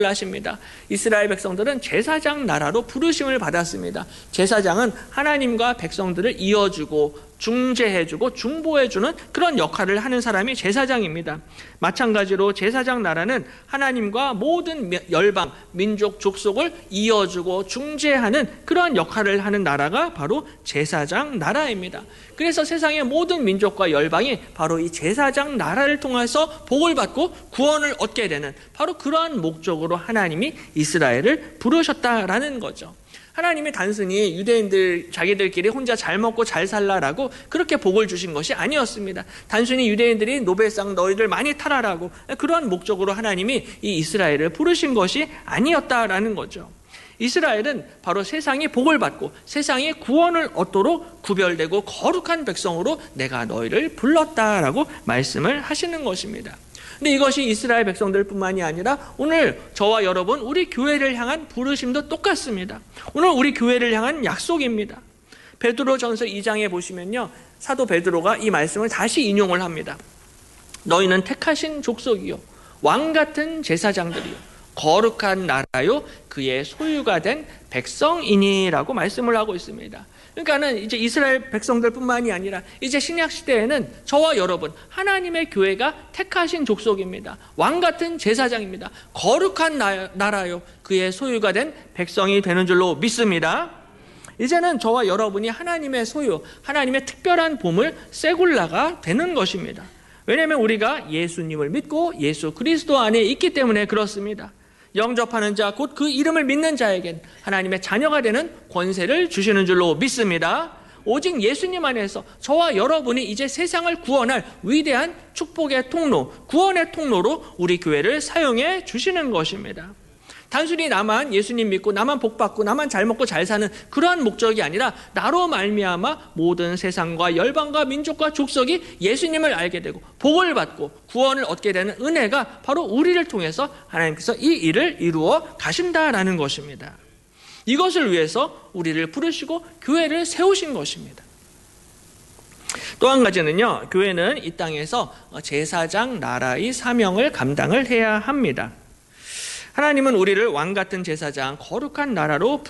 하십니다. 이스라엘 백성들은 제사장 나라로 부르심을 받았습니다. 제사장은 하나님과 백성들을 이어주고 중재해주고 중보해주는 그런 역할을 하는 사람이 제사장입니다. 마찬가지로 제사장 나라는 하나님과 모든 열방, 민족, 족속을 이어주고 중재하는 그런 역할을 하는 나라가 바로 제사장 나라입니다. 그래서 세상의 모든 민족과 열방이 바로 이 제사장 나라를 통해서 복을 받고 구원을 얻게 되는 바로 그러한 목적으로 하나님이 이스라엘을 부르셨다라는 거죠. 하나님이 단순히 유대인들 자기들끼리 혼자 잘 먹고 잘 살라라고 그렇게 복을 주신 것이 아니었습니다. 단순히 유대인들이 노벨상 너희들 많이 타라라고 그러한 목적으로 하나님이 이 이스라엘을 부르신 것이 아니었다라는 거죠. 이스라엘은 바로 세상이 복을 받고 세상이 구원을 얻도록 구별되고 거룩한 백성으로 내가 너희를 불렀다라고 말씀을 하시는 것입니다. 근데 이것이 이스라엘 백성들뿐만이 아니라 오늘 저와 여러분 우리 교회를 향한 부르심도 똑같습니다. 오늘 우리 교회를 향한 약속입니다. 베드로전서 2장에 보시면요, 사도 베드로가 이 말씀을 다시 인용을 합니다. 너희는 택하신 족속이요 왕 같은 제사장들이요 거룩한 나라요 그의 소유가 된 백성이니라고 말씀을 하고 있습니다. 그러니까는 이제 이스라엘 백성들뿐만이 아니라 이제 신약 시대에는 저와 여러분 하나님의 교회가 택하신 족속입니다. 왕 같은 제사장입니다. 거룩한 나라요 그의 소유가 된 백성이 되는 줄로 믿습니다. 이제는 저와 여러분이 하나님의 소유, 하나님의 특별한 보물 세굴라가 되는 것입니다. 왜냐하면 우리가 예수님을 믿고 예수 그리스도 안에 있기 때문에 그렇습니다. 영접하는 자 곧 그 이름을 믿는 자에겐 하나님의 자녀가 되는 권세를 주시는 줄로 믿습니다. 오직 예수님 안에서 저와 여러분이 이제 세상을 구원할 위대한 축복의 통로, 구원의 통로로 우리 교회를 사용해 주시는 것입니다. 단순히 나만 예수님 믿고 나만 복받고 나만 잘 먹고 잘 사는 그러한 목적이 아니라 나로 말미암아 모든 세상과 열방과 민족과 족속이 예수님을 알게 되고 복을 받고 구원을 얻게 되는 은혜가 바로 우리를 통해서 하나님께서 이 일을 이루어 가신다라는 것입니다. 이것을 위해서 우리를 부르시고 교회를 세우신 것입니다. 또 한 가지는요, 교회는 이 땅에서 제사장 나라의 사명을 감당을 해야 합니다. 하나님은 우리를 왕같은 제사장, 거룩한 나라로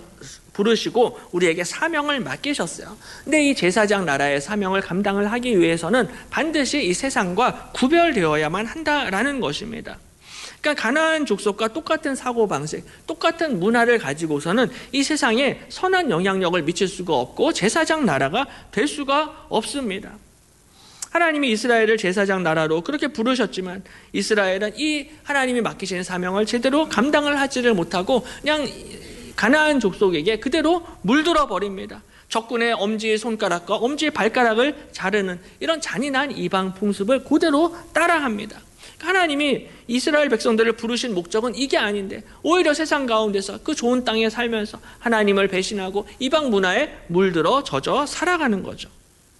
부르시고 우리에게 사명을 맡기셨어요. 근데 이 제사장 나라의 사명을 감당을 하기 위해서는 반드시 이 세상과 구별되어야만 한다라는 것입니다. 그러니까 가나안 족속과 똑같은 사고방식, 똑같은 문화를 가지고서는 이 세상에 선한 영향력을 미칠 수가 없고 제사장 나라가 될 수가 없습니다. 하나님이 이스라엘을 제사장 나라로 그렇게 부르셨지만 이스라엘은 이 하나님이 맡기신 사명을 제대로 감당을 하지를 못하고 그냥 가나안 족속에게 그대로 물들어 버립니다. 적군의 엄지 손가락과 엄지 발가락을 자르는 이런 잔인한 이방 풍습을 그대로 따라합니다. 하나님이 이스라엘 백성들을 부르신 목적은 이게 아닌데 오히려 세상 가운데서 그 좋은 땅에 살면서 하나님을 배신하고 이방 문화에 물들어 젖어 살아가는 거죠.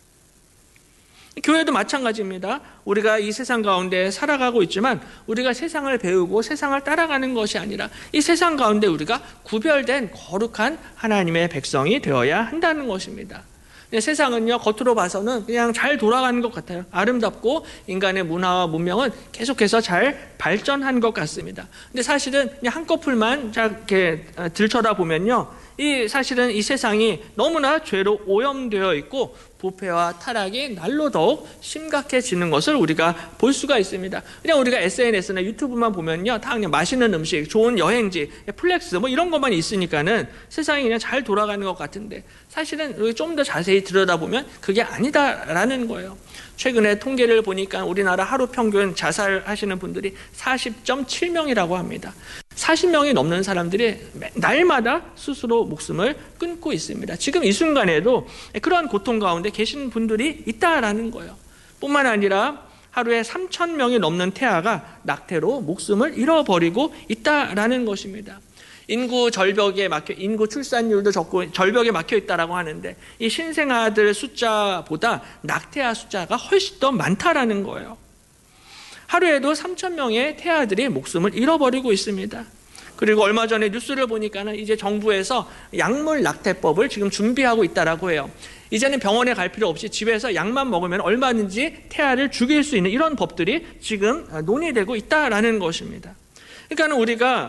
교회도 마찬가지입니다. 우리가 이 세상 가운데 살아가고 있지만 우리가 세상을 배우고 세상을 따라가는 것이 아니라 이 세상 가운데 우리가 구별된 거룩한 하나님의 백성이 되어야 한다는 것입니다. 세상은요, 겉으로 봐서는 그냥 잘 돌아가는 것 같아요. 아름답고 인간의 문화와 문명은 계속해서 잘 발전한 것 같습니다. 근데 사실은 그냥 한꺼풀만 이렇게 들춰다보면요, 사실은 이 세상이 너무나 죄로 오염되어 있고 부패와 타락이 날로 더욱 심각해지는 것을 우리가 볼 수가 있습니다. 그냥 우리가 SNS나 유튜브만 보면요, 다 그냥 맛있는 음식, 좋은 여행지, 플렉스 뭐 이런 것만 있으니까는 세상이 그냥 잘 돌아가는 것 같은데 사실은 좀 더 자세히 들여다보면 그게 아니다라는 거예요. 최근에 통계를 보니까 우리나라 하루 평균 자살하시는 분들이 40.7명이라고 합니다. 40명이 넘는 사람들이 날마다 스스로 목숨을 끊고 있습니다. 지금 이 순간에도 그러한 고통 가운데 계신 분들이 있다라는 거예요. 뿐만 아니라 하루에 3,000명이 넘는 태아가 낙태로 목숨을 잃어버리고 있다라는 것입니다. 인구 출산율도 적고 절벽에 막혀 있다라고 하는데 이 신생아들 숫자보다 낙태아 숫자가 훨씬 더 많다라는 거예요. 하루에도 3,000명의 태아들이 목숨을 잃어버리고 있습니다. 그리고 얼마 전에 뉴스를 보니까는 이제 정부에서 약물 낙태법을 지금 준비하고 있다라고 해요. 이제는 병원에 갈 필요 없이 집에서 약만 먹으면 얼마든지 태아를 죽일 수 있는 이런 법들이 지금 논의되고 있다라는 것입니다. 그러니까 우리가